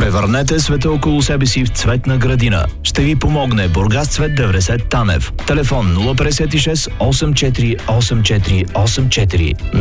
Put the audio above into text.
Превърнете света около себе си в цветна градина. Ще ви помогне Бургас-цвет 90 Танев. Телефон 056 84 84 84